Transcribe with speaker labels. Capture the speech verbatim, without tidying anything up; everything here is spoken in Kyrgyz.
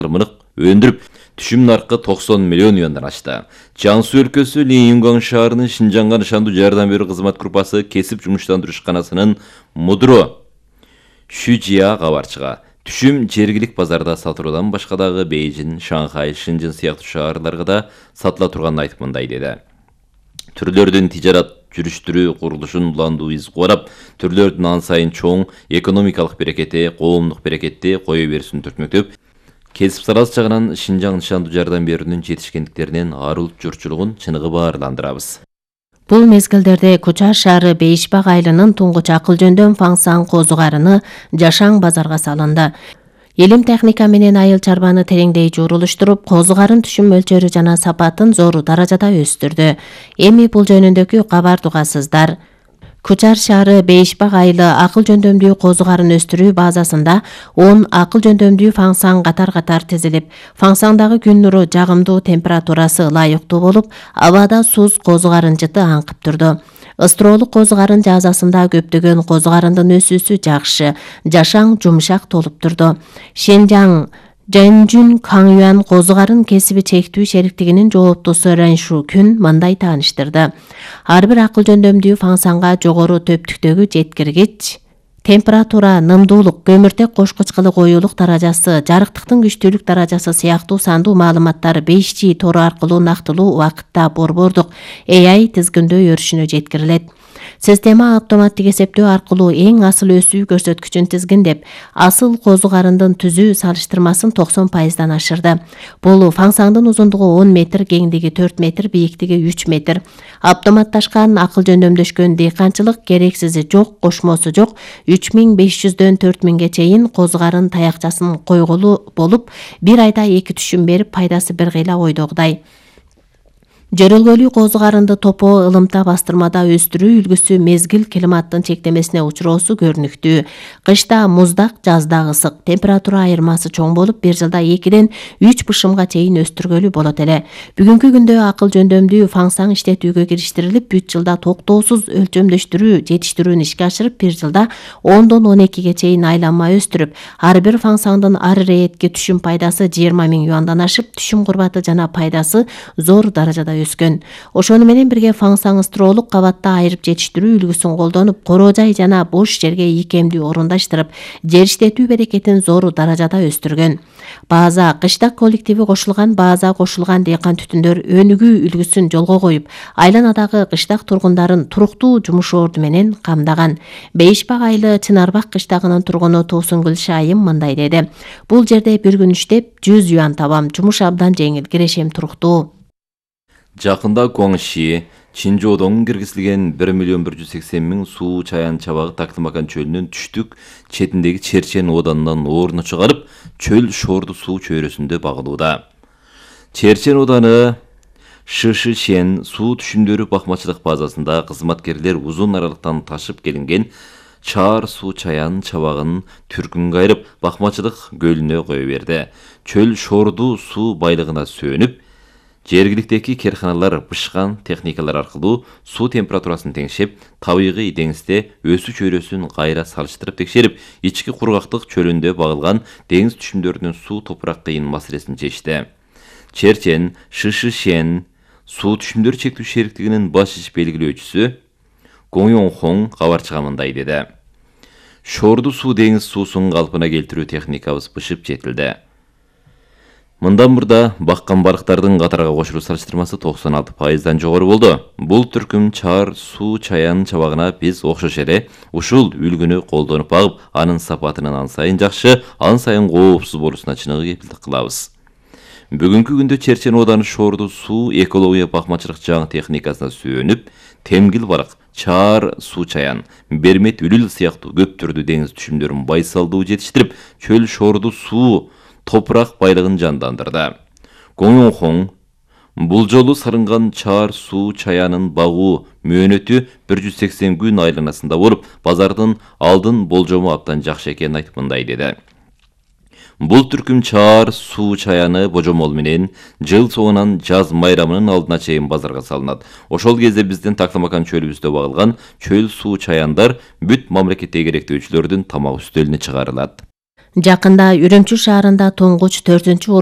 Speaker 1: мынык өндүрүп, түшүм наркы токсон миллион юандан ашты. Жаңсу өлкөсү Лейюнган шаарынын Шинжаңга нышандуу жардам берүү кызмат группасы кесип жумуштандыруу ишканасынын мудро Шүжия кабарчыга түшүм жергилик базарда сатылуудан башка дагы Бейжин, Шанхай, Шэньчжэн сыяктуу шаарларга да сатыла турганын айтып мындай деди. Түрлөрдүн тижарат жүрүштүрүү курулушун уландуу из куарап, түрлөрдүн ан сайын чоң экономикалык берекети, коомдук берекетти кое берүүсүн түртмөктөп, кесип саласы жагынан Шинжаң нышандуу жардам берүүнүн жетишкендиктеринен арылып журчулугун чыныгы баарландырабыз.
Speaker 2: Бул мезгилдерде Кучар шаары Бейишбак айылынын туңгуч акыл жөндөм Фаңсаң козугарыны жашаң базарга салынды. Илим техника менен айыл чарбаны тереңдей журулуштуруп, козугарын түшүм мөлчөрү жана сапатын зор даражада өстүрдү. Эми бул жөнүндөгү кабар тугасыздар. Кучар шаары Бейишбак айылы акыл жөндөмдүү козугарын өстүрүү базасында он акыл жөндөмдүү Фаңсаң катар-катар тизилип, Фаңсаңдагы күн нуру жагымдуу температурасы ылайыктуу болуп, абада суз козугарын жыты аңкып турду. Ыстыроолук козугарын жазасында көптөгөн козугарындын өсүүсү жакшы, жашаң жумшак толуп турду. Шэньчжаң Жэньчжүн Каңюан козугарын кесиби чектүү шериктигинин жооптусу Рэншу Күн мындай тааныштырды. Ар бир акыл жөндөмдүү Фаңсаңга жогору төптүктөгү жеткиргич температура, нымдуулук, көмүртек кошкуч кылы коюулук даражасы, жарыктыктын күчтүүлүк даражасы сыяктуу сандуу маалыматтар беш джи тору аркылуу нактылуу убакытта борбордук A I тизгиндөө өрүшүнө жеткирилет. Система автоматтык эсептөө аркылуу эң асыл өсүү көрсөткүчүн тизгиндеп, асыл козугарындын түзүү салыштырмасын токсон пайыздан ашырды. Бул Фаңсаңдын узундугу он метр, кеңдиги төрт метр, бийиктиги үч метр. Автоматташкан акыл жөндөмдөшкөн дыйканчылык керексизи жок, кошмосу жок, үч миң беш жүздөн төрт миңге чейин козугарын таякчасын койгулу болуп, бир айда эки түшүм берип, пайдасы бир кыйла ойдогудай. Жөрөлгөлүү козугарынды топоо ылымта бастырмада өстүрүү үлгүсү мезгил климаттын чектемесине учуроосу көрүнүктүү. Кышта муздак, жазда ысык, температура айырмасы чоң болуп, бир жылда экиден үч бышымга чейин өстүргөлүү болот эле. Бүгүнкү күндө акыл жөндөмдүү Фаңсаң иштетүүгө кириштирилип, үч жылда токтоосуз өлчөмдөштүрүү жетиштирүүнү ишке ашырып, бир жылда ондон он экиге чейин айланма өстүрүп, ар бир Фаңсаңдын ар рейетке түшүм пайдасы жыйырма миң юандан ашып, түшүм курбаты жана пайдасы зор даражада өскөн. Ошону менен бирге Фаңсаң ыстыроолук кабатта айырып жетиштирүү үлгүсүн колдонуп, короо жай жана бош жерге ийкемдүү орундаштырып, жер иштетүү берекетин зор даражада өстүргөн. База кыштак коллективи кошулган база кошулган дыйкан түтүндөр өнүгүү үлгүсүн жолго коюп, айланадагы кыштак тургундарын туруктуу жумуш орду менен камдаган. Бейишбак айылы Чынарбак кыштагынын тургуну Тоосунгүл Шайым мындай деди. Бул жерде бир күн иштеп жүз юан табам, жумуш абдан жеңил, кирешем туруктуу.
Speaker 1: Жакында Гуаңши, Чинжоодон киргизилген бир миллион бир жүз сексен миң суу чаян чабагы Тактымакан чөлүнүн түштүк четиндеги Черчен оданынан орну чыгарып, чөл шорду суу чөйрөсүндө багылууда. Черчен оданы Шишишен суу түшүмдөрү бакмачылык базасында кызматкерлер узун аралыктан ташып келинген чаар суу чаян чабагын түркүн кайрып, бакмачылык көлүнө кое берди. Чөл шорду суу байлыгына сөнүп, жергиликтеги керканалар бышкан техникалар аркылуу суу температурасын теңшеп, табигый деңизде өсүү чөйрөсүн кайра салыштырып текшерип, ички кургактык чөлүндө багылган деңиз түшүмдөрүнүн суу топурак кыйын маселесин чечти. Черчен, Шишишен суу түшүмдөр чектүү шериктигинин баш иш белгилөөчүсү Гоңёнхон кабарчыга мындай деди. Шорду суу деңиз суусун калпына келтирүү техникабыз бышып жетилди. Мындан мурда баккан балыктардын катарга кошулуу салыштырмасы токсон алты пайыздан жогору болду. Бул түркүм чаар суу чаян чабагына биз окшош эле ушул үлгүнү колдонуп багып, анын сапатынын ан сайын жакшы, ан сайын коопсуз болуусуна чыныгы кепилдик кылабыз. Бүгүнкү күндө Черчен ооданы шорду суу экология бакмачылык жаңы техникасына сүйөнүп, темгил балык, чаар суу чаян, бермет үлүл сыяктуу көп түрдүү деңиз түшүмдөрүн байсалдуу жетиштирип, чөл шорду суу топурак байлыгын жандандырды. Гоңёнхон бул жолу салынган чаар суу чаянын багуу мөөнөтү бир жүз сексен күн айланасында болуп, базардын алдын болжому абдан жакшы экенин айтып мындай деди. Бул түркүм чаар суу чаяны божомол менен жыл соңунан жаз майрамынын алдына чейин базарга салынат. Ошол кезде биздин Тактымакан чөлүбүздө багылган чөл суу чаяндар бүт мамлекетте керектөөчүлөрдүн тамак үстөлүнө чыгарылат.
Speaker 2: Жакында Үрүмчү шаарында туңгуч төртүнчү